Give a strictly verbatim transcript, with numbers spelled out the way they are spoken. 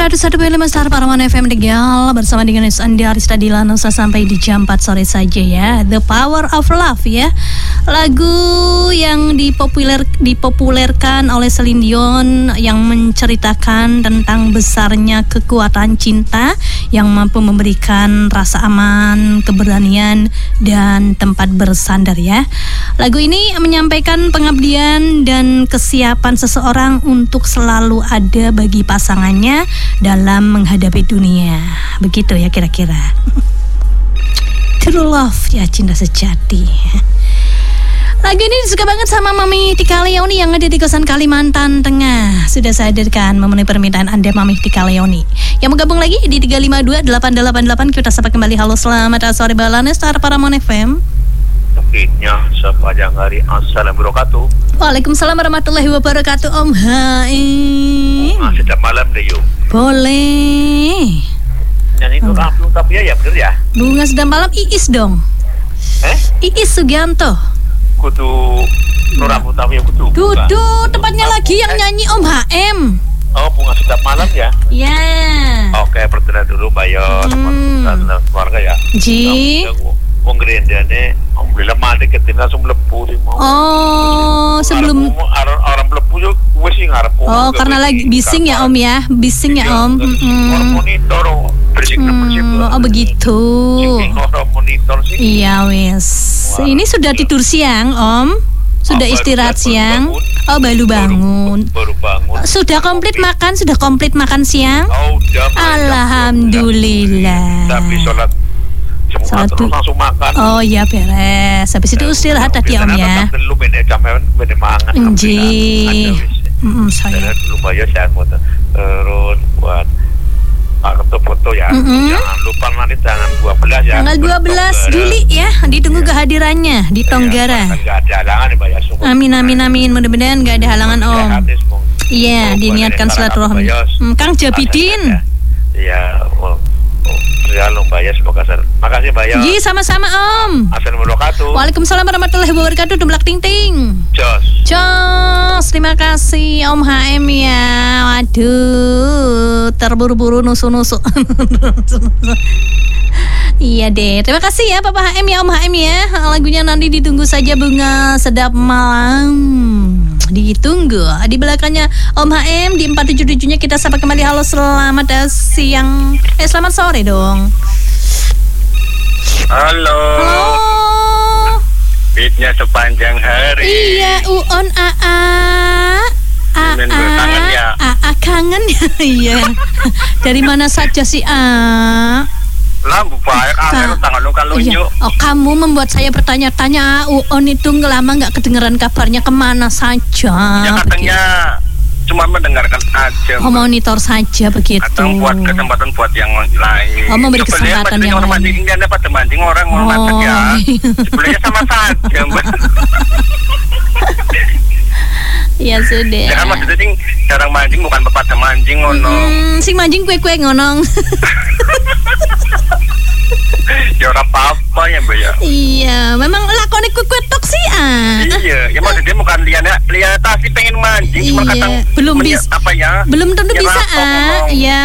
seratus satu koma lima Star Parawan F M Tegal bersama dengan Andi Arista Dilano sampai di jam empat sore saja ya. The Power of Love ya. Lagu yang dipopuler dipopulerkan oleh Celine Dion yang menceritakan tentang besarnya kekuatan cinta yang mampu memberikan rasa aman, keberanian dan tempat bersandar ya. Lagu ini menyampaikan pengabdian dan kesiapan seseorang untuk selalu ada bagi pasangannya dalam menghadapi dunia. Begitu ya kira-kira. True love ya, cinta sejati. Lagu ini disuka banget sama Mami Tika Leoni yang ada di kosan Kalimantan Tengah. Sudah saya hadirkan memenuhi permintaan Anda Mami Tika Leoni. Yang mau gabung lagi di tiga lima dua delapan delapan delapan. Kita sapa kembali. Halo, selamat sore Balane Star Parawan F M. Akhirnya sepanjang hari. Assalamualaikum warahmatullahi wabarakatuh. Waalaikumsalam warahmatullahi wabarakatuh. Om Hai. Nah, setiap malam deh yuk. Boleh. Nyanyi itu oh. Tapi ya, ya bener ya. Bunga sedang malam Iis dong. Eh? Iis Sugianto. Kutu Nurah Putami kutu. Dudu, tepatnya lagi yang nyanyi Om H M. Oh, bunga setiap malam ya? Ya. Oke, pertanyaan dulu Mbak Yos, Hmm. sama keluarga ya. Ji. Wong gerendane alhamdulillah mandi ketina langsung mlebu sing mau. Oh, sebelum orang orang mlebu yo wis sing ngarep. Oh, karena lagi bising ya Om ya. Bising ya Om. Orang monitor bersih bersih. Oh, begitu. Orang monitor sih. Iya, wes. Ini sudah tidur siang, Om? Sudah istirahat siang? Oh, baru bangun. Baru bangun. Sudah komplit makan? Sudah komplit makan siang? Oh, udah. Alhamdulillah. Tapi sholat Salat terus langsung makan. Oh iya beres. Habis itu istirahat tadi Om ya. Dulu bene camean bene mangan. Nggih. Heeh, saya. Dulu bayar saya foto. Terus buat foto-foto ya. Jangan lupa nanti tanggal dua belas ya. Tanggal dua belas Juli ya. Ditunggu kehadirannya di Tonggara. Enggak ada halangan ya, Mbak ya. Amin amin amin. Mudah-mudahan enggak ada halangan Om. Iya, diniatkan silaturahmi. Kang Jabidin. Iya, ya Mbak ya, semoga ser. Makasih Mbak ya. Ji, sama-sama Om. Assalamualaikum warahmatullahi wabarakatuh. Waalaikumsalam warahmatullahi wabarakatuh. Dumlak ting ting. Jos. Jos, terima kasih Om H M ya. Waduh, terburu-buru nusu-nusu. Iya deh, terima kasih ya Papa H M ya, Om H M ya. Lagunya nanti ditunggu saja, Bunga Sedap Malam. Ditunggu di belakangnya Om H M di empat tujuh tujuh nya. Kita sapa kembali. Halo, selamat siang. Eh selamat sore dong. Halo. Halo. Beatnya sepanjang hari. Iya, Uon A A. A A kangen ya. A A kangen ya. Iya. Dari mana saja sih A? Lambu baik aku tangan lu kalau iya. Oh, kamu membuat saya bertanya-tanya. Uon itu lama nggak kedengeran kabarnya, kemana saja? Ya katanya cuma mendengarkan aja. Oh, monitor saja begitu. Atau buat kesempatan buat yang lain. Oh, memberi kesempatan yang orang lain. Mancing kan dapat mancing orang orang oh. mancing ya. Sebenarnya sama saja, Mbak. Ya sudah. Ya kan maksudnya sing jarang mancing bukan pepada mancing ngono. Hmm, sing mancing kue-kue ngonong. Ya ora apa-apa ya Mbak ya. Iya, memang lakone kue-kue tok sih ah. Iya, ya maksudnya bukan lihat lihat tasi pengen mancing, cuma iya. kadang belum bisa apa ya? Belum tentu bisa ah. Iya,